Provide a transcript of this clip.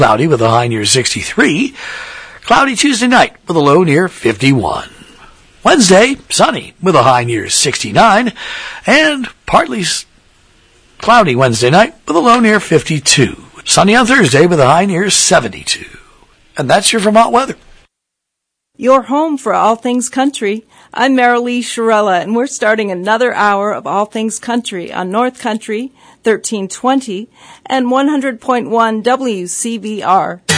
Cloudy with a high near 63. Cloudy Tuesday night with a low near 51. Wednesday, sunny with a high near 69. And partly cloudy Wednesday night with a low near 52. Sunny on Thursday with a high near 72. And that's your Vermont weather. Your home for all things country. I'm Marilee Shirella, and we're starting another hour of All Things Country on North Country 1320 and 100.1 WCVR.